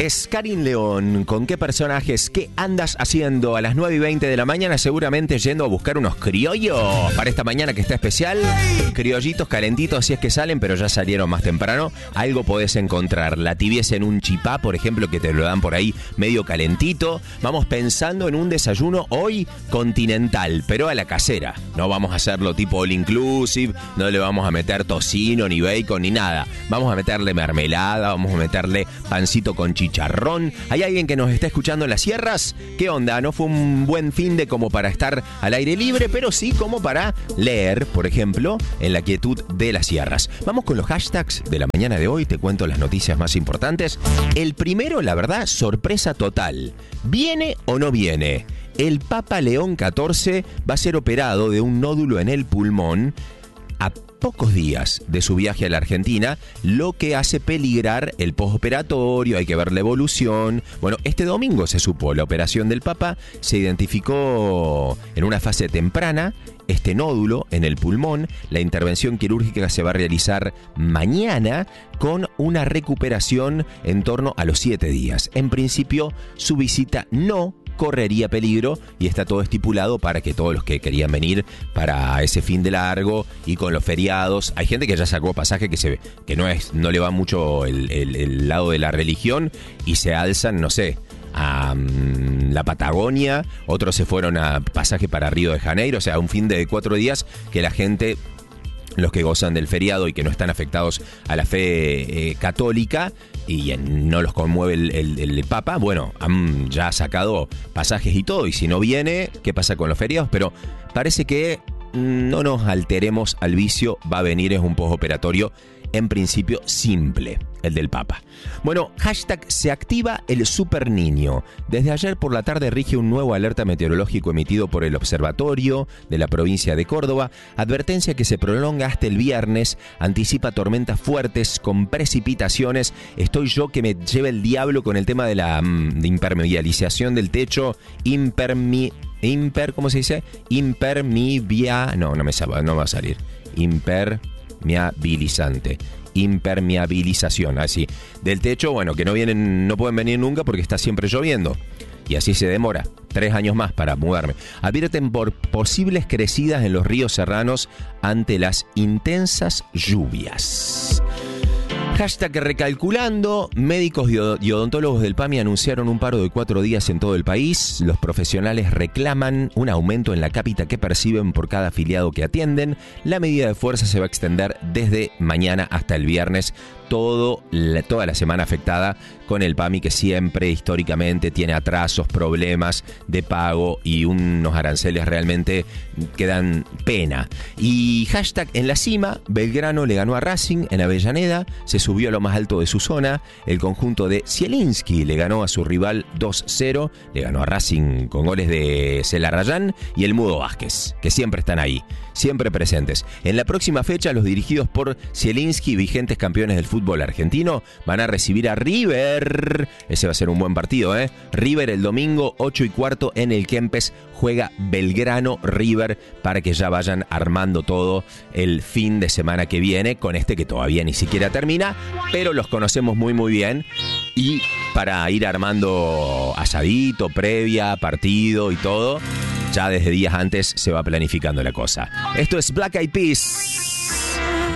Es Karin León. ¿Con qué personajes? ¿Qué andas haciendo a las 9:20 de la mañana? Seguramente yendo a buscar unos criollos para esta mañana que está especial. Criollitos calentitos si es que salen, pero ya salieron más temprano. Algo podés encontrar. La tibieza en un chipá, por ejemplo, que te lo dan por ahí medio calentito. Vamos pensando en un desayuno hoy continental, pero a la casera. No vamos a hacerlo tipo all inclusive, no le vamos a meter tocino, ni bacon, ni nada. Vamos a meterle mermelada, vamos a meterle pancito con chicharrón. ¿Hay alguien que nos está escuchando en las sierras? ¿Qué onda? No fue un buen finde como para estar al aire libre, pero sí como para leer, por ejemplo, en la quietud de las sierras. Vamos con los hashtags de la mañana de hoy. Te cuento las noticias más importantes. El primero, la verdad, sorpresa total. ¿Viene o no viene? El Papa León XIV va a ser operado de un nódulo en el pulmón a pocos días de su viaje a la Argentina, lo que hace peligrar el postoperatorio. Hay que ver la evolución. Bueno, este domingo se supo la operación del Papa, se identificó en una fase temprana este nódulo en el pulmón. La intervención quirúrgica se va a realizar mañana con una recuperación en torno a los 7 días. En principio, su visita no correría peligro y está todo estipulado para que todos los que querían venir para ese fin de largo y con los feriados, hay gente que ya sacó pasaje que no le va mucho el lado de la religión y se alzan, no sé, a la Patagonia, otros se fueron a pasaje para Río de Janeiro, o sea, un fin de 4 días que la gente, los que gozan del feriado y que no están afectados a la fe católica y no los conmueve el Papa, bueno, han ya sacado pasajes y todo, y si no viene, ¿qué pasa con los feriados? Pero parece que no nos alteremos al vicio, va a venir, es un postoperatorio en principio simple, el del Papa. Bueno, hashtag se activa el super niño. Desde ayer por la tarde rige un nuevo alerta meteorológico emitido por el Observatorio de la provincia de Córdoba. Advertencia que se prolonga hasta el viernes, anticipa tormentas fuertes con precipitaciones. Estoy yo que me lleva el diablo con el tema de la impermeabilización del techo, ¿cómo se dice? No va a salir. Impermeabilización, así. Del techo, bueno, que no pueden venir nunca porque está siempre lloviendo. Y así se demora 3 años más para mudarme. Advierten por posibles crecidas en los ríos serranos ante las intensas lluvias. Hashtag recalculando. Médicos y odontólogos del PAMI anunciaron un paro de 4 días en todo el país. Los profesionales reclaman un aumento en la cápita que perciben por cada afiliado que atienden. La medida de fuerza se va a extender desde mañana hasta el viernes. Toda la semana afectada con el PAMI, que siempre históricamente tiene atrasos, problemas de pago y unos aranceles realmente que dan pena. Y hashtag en la cima, Belgrano le ganó a Racing en Avellaneda, se subió a lo más alto de su zona. El conjunto de Zielinski le ganó a su rival 2-0, le ganó a Racing con goles de Celarrayán y el Mudo Vázquez, que siempre están ahí, siempre presentes. En la próxima fecha, los dirigidos por Zielinski, vigentes campeones del fútbol argentino, van a recibir a River. Ese va a ser un buen partido, ¿eh? River el domingo 8:15 en el Kempes juega Belgrano River, para que ya vayan armando todo el fin de semana que viene con este que todavía ni siquiera termina, pero los conocemos muy muy bien, y para ir armando asadito, previa, partido y todo, ya desde días antes se va planificando la cosa. Esto es Black Eyed Peas.